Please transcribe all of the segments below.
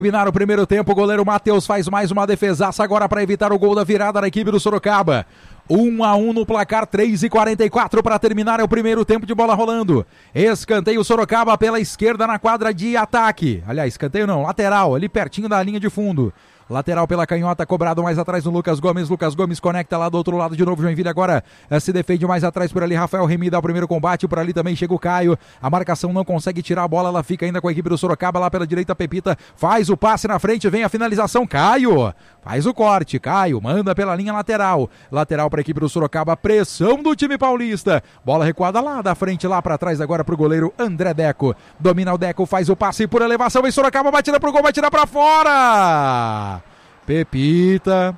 Terminar o primeiro tempo, o goleiro Matheus faz mais uma defesaça agora para evitar o gol da virada da equipe do Sorocaba. 1-1 no placar, 3:44 para terminar o primeiro tempo de bola rolando. Escanteio Sorocaba pela esquerda na quadra de ataque. Aliás, escanteio não, lateral, ali pertinho da linha de fundo. Lateral pela canhota, cobrado mais atrás no Lucas Gomes. Lucas Gomes conecta lá do outro lado de novo. Joinville agora se defende mais atrás por ali. Rafael Remy dá o primeiro combate. Por ali também chega o Caio. A marcação não consegue tirar a bola. Ela fica ainda com a equipe do Sorocaba. Lá pela direita, Pepita faz o passe na frente. Vem a finalização. Caio faz o corte. Caio manda pela linha lateral. Lateral para a equipe do Sorocaba. Pressão do time paulista. Bola recuada lá da frente, lá para trás agora para o goleiro André Deco. Domina o Deco, faz o passe por elevação. Vem Sorocaba, batida pro gol, batida para fora. Pepita,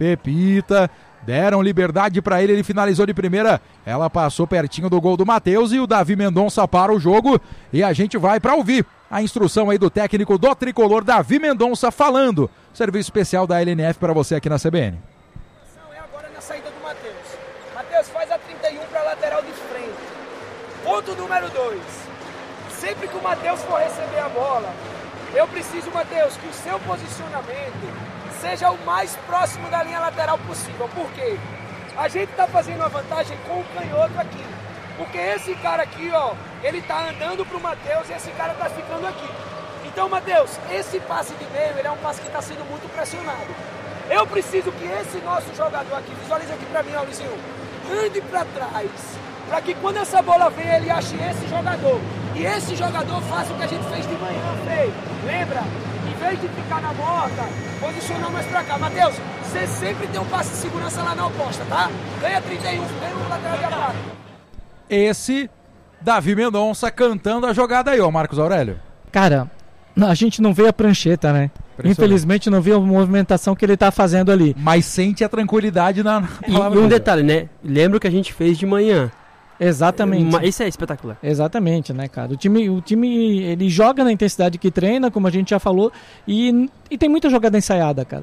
deram liberdade para ele finalizou de primeira, ela passou pertinho do gol do Matheus e o Davi Mendonça para o jogo e a gente vai para ouvir a instrução aí do técnico do Tricolor, Davi Mendonça, falando, serviço especial da LNF para você aqui na CBN. É agora na saída do Matheus. Matheus faz a 31 para a lateral de frente. Ponto número 2, sempre que o Matheus for receber a bola, eu preciso, Matheus, que o seu posicionamento seja o mais próximo da linha lateral possível. Por quê? A gente tá fazendo a vantagem com o canhoto aqui. Porque esse cara aqui, ó, ele tá andando pro Matheus e esse cara tá ficando aqui. Então, Matheus, esse passe de meio, ele é um passe que tá sendo muito pressionado. Eu preciso que esse nosso jogador aqui, visualiza aqui pra mim, ó, Luizinho, ande pra trás. Pra que quando essa bola vem, ele ache esse jogador. E esse jogador faça o que a gente fez de manhã, Frei. Lembra? Em vez de ficar na morta, posicionar mais pra cá. Matheus, você sempre tem um passe de segurança lá na oposta, tá? Ganha 31, ganha um lateral de ataque. Esse Davi Mendonça cantando a jogada aí, ó, Marcos Aurélio. Cara, a gente não vê a prancheta, né? Infelizmente não vê a movimentação que ele tá fazendo ali. Mas sente a tranquilidade na palavra. E um detalhe, né? Lembra o que a gente fez de manhã. Exatamente. Isso é espetacular. Exatamente, né, cara? O time ele joga na intensidade que treina, como a gente já falou, e tem muita jogada ensaiada, cara.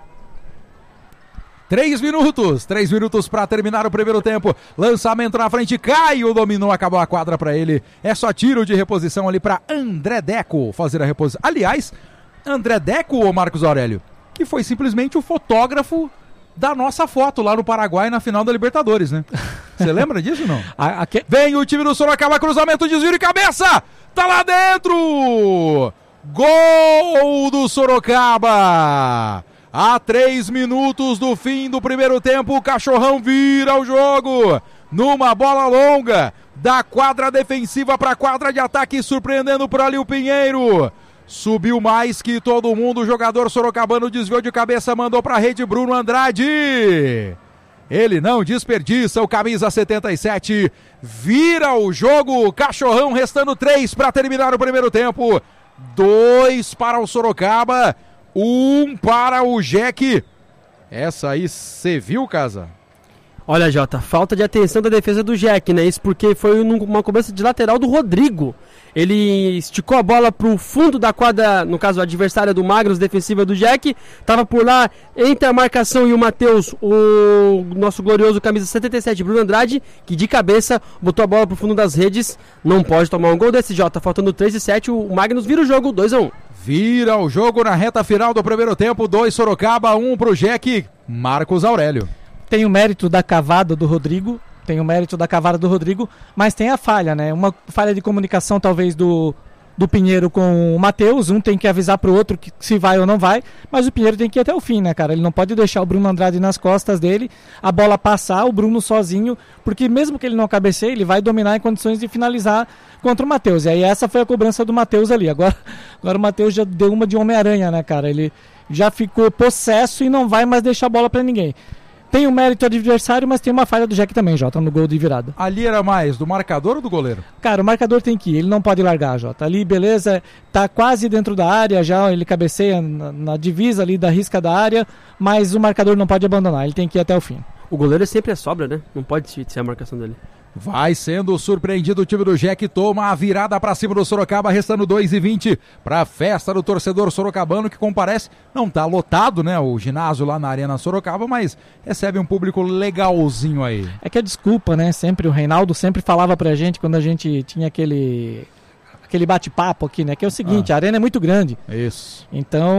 3 minutos para terminar o primeiro tempo. Lançamento na frente, Caio dominou, acabou a quadra para ele. É só tiro de reposição ali para André Deco fazer a reposição. Aliás, André Deco, ou Marcos Aurélio, que foi simplesmente o fotógrafo da nossa foto lá no Paraguai na final da Libertadores, né? Você lembra disso, não? Vem o time do Sorocaba, cruzamento, desvio de cabeça! Tá lá dentro! Gol do Sorocaba! A 3 minutos do fim do primeiro tempo, o Cachorrão vira o jogo numa bola longa da quadra defensiva para a quadra de ataque, surpreendendo por ali o Pinheiro. Subiu mais que todo mundo, o jogador sorocabano desviou de cabeça, mandou para a rede Bruno Andrade. Ele não desperdiça, o camisa 77 vira o jogo, Cachorrão, restando 3 para terminar o primeiro tempo. 2 para o Sorocaba, 1 para o Jack. Essa aí você viu, Casa? Olha, Jota, falta de atenção da defesa do Jack, né? Isso porque foi uma cobrança de lateral do Rodrigo. Ele esticou a bola pro fundo da quadra, no caso a adversária do Magnus, defensiva do Jack. Tava por lá, entre a marcação e o Matheus, o nosso glorioso camisa 77, Bruno Andrade, que de cabeça botou a bola pro fundo das redes. Não pode tomar um gol desse, Jota. Faltando 3 e 7, o Magnus vira o jogo, 2-1. Vira o jogo na reta final do primeiro tempo, 2 Sorocaba, 1 pro Jack. Marcos Aurélio. Tem o mérito da cavada do Rodrigo, mas tem a falha, né? Uma falha de comunicação talvez do Pinheiro com o Matheus, um tem que avisar pro outro que se vai ou não vai, mas o Pinheiro tem que ir até o fim, né, cara? Ele não pode deixar o Bruno Andrade nas costas dele, a bola passar, o Bruno sozinho, porque mesmo que ele não cabeceie, ele vai dominar em condições de finalizar contra o Matheus, e aí essa foi a cobrança do Matheus ali. Agora o Matheus já deu uma de Homem-Aranha, né, cara? Ele já ficou possesso e não vai mais deixar a bola pra ninguém. Tem o mérito do adversário, mas tem uma falha do Jack também, Jota, no gol de virada. Ali era mais do marcador ou do goleiro? Cara, o marcador tem que ir, ele não pode largar, Jota. Ali, beleza, tá quase dentro da área, já ele cabeceia na divisa ali da risca da área, mas o marcador não pode abandonar, ele tem que ir até o fim. O goleiro sempre é sobra, né? Não pode ser a marcação dele. Vai sendo surpreendido o time do Jack, toma a virada para cima do Sorocaba, restando 2:20 para a festa do torcedor sorocabano que comparece, não tá lotado, né, o ginásio lá na Arena Sorocaba, mas recebe um público legalzinho aí. É que a desculpa, né, sempre o Reinaldo sempre falava pra gente quando a gente tinha aquele bate-papo aqui, né, que é o seguinte, a arena é muito grande. Isso. Então